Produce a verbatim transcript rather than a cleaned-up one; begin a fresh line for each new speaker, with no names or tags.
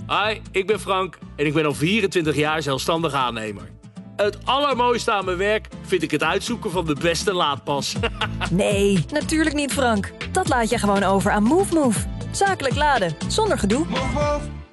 Hi, ik ben Frank en ik ben al vierentwintig jaar zelfstandig aannemer. Het allermooiste aan mijn werk vind ik het uitzoeken van de beste laadpas.
Nee, natuurlijk niet, Frank. Dat laat je gewoon over aan MoveMove. Zakelijk laden, zonder gedoe.